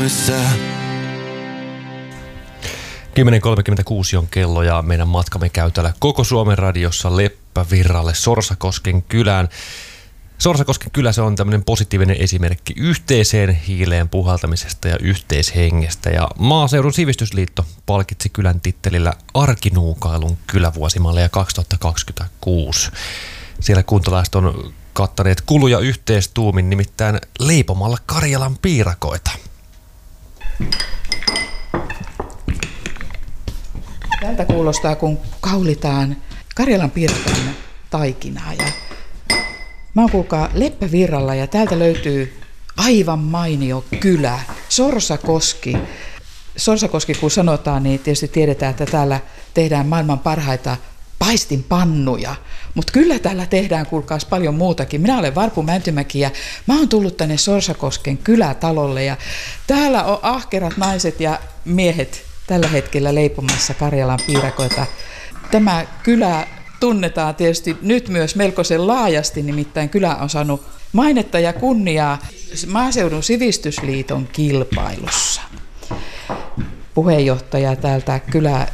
yhdessä. 10.36 on kello ja meidän matkamme käy täällä Koko Suomen radiossa Leppävirralle Sorsakosken kylään. Sorsakosken kylä, se on tämmöinen positiivinen esimerkki yhteiseen hiileen puhaltamisesta ja yhteishengestä. Ja Maaseudun sivistysliitto palkitsi kylän tittelillä Arkinuukailun kylävuosimallia 2026. Siellä kuntalaiset on kattaneet kuluja yhteistuumin, nimittäin leipomalla Karjalan piirakoita. Tältä kuulostaa, kun kaulitaan Karjalan piirakan taikinaa. Ja mä oon kuulkaa Leppävirralla ja täältä löytyy aivan mainio kylä, Sorsakoski. Sorsakoski kun sanotaan, niin tietysti tiedetään, että täällä tehdään maailman parhaita paistinpannuja. Mutta kyllä täällä tehdään, kuulkaas, paljon muutakin. Minä olen Varpu Mäntymäki ja mä oon tullut tänne Sorsakosken kylätalolle. Ja täällä on ahkerat naiset ja miehet tällä hetkellä leipomassa Karjalan piirakoita. Tämä kylä tunnetaan tietysti nyt myös melkoisen laajasti, nimittäin kylä on saanut mainetta ja kunniaa Maaseudun sivistysliiton kilpailussa. Puheenjohtaja täältä